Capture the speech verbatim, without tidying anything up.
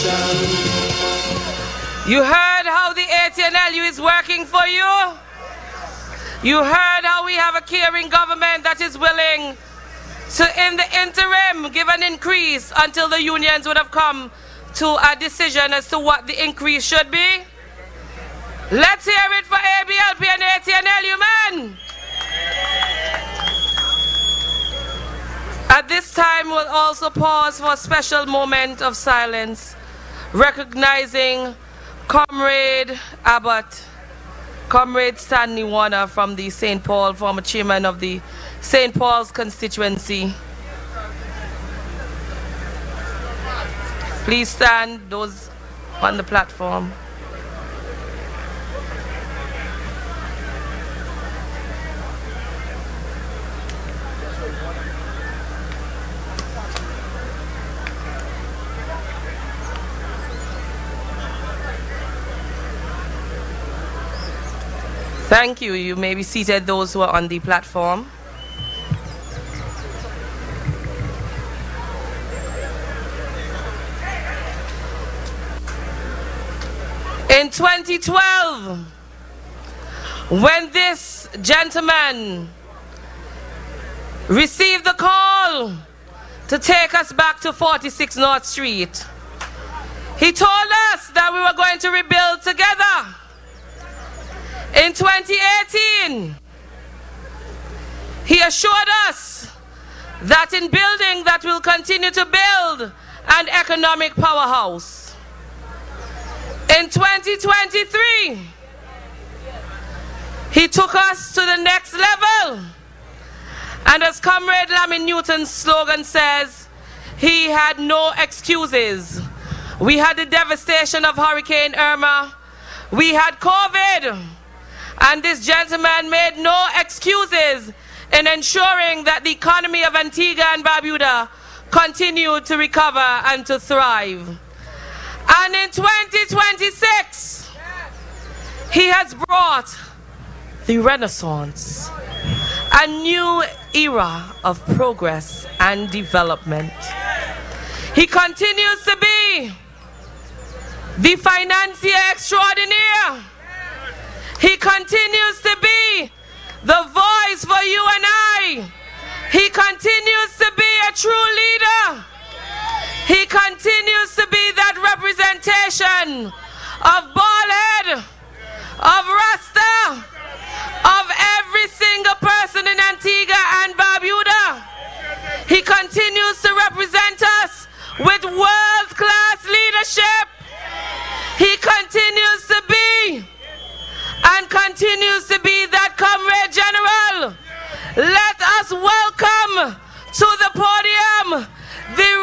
You heard how the A T N L U is working for you? You heard how we have a caring government that is willing to, in the interim, give an increase until the unions would have come to a decision as to what the increase should be? Let's hear it for A B L P and A T N L U, man! At this time, we'll also pause for a special moment of silence, recognizing Comrade Abbott, Comrade Stanley Warner from the Saint Paul, former chairman of the Saint Paul's constituency. Please stand, those on the platform. Thank you. You may be seated, those who are on the platform. In twenty twelve, when this gentleman received the call to take us back to forty-six North Street, he told us that we were going to rebuild together. In twenty eighteen, he assured us that in building that we'll continue to build an economic powerhouse. In twenty twenty-three, he took us to the next level. And as Comrade Lamin Newton's slogan says, he had no excuses. We had the devastation of Hurricane Irma. We had COVID. And this gentleman made no excuses in ensuring that the economy of Antigua and Barbuda continued to recover and to thrive. And in twenty twenty-six, he has brought the Renaissance, a new era of progress and development. He continues to be the financier extraordinaire. He continues to be the voice for you and I. He continues to be a true leader. He continues to be that representation of baldhead, of Rasta, of every single person in Antigua and Barbuda. He continues to represent us with world-class leadership. He continues to be and continues to be that Comrade General. Let us welcome to the podium the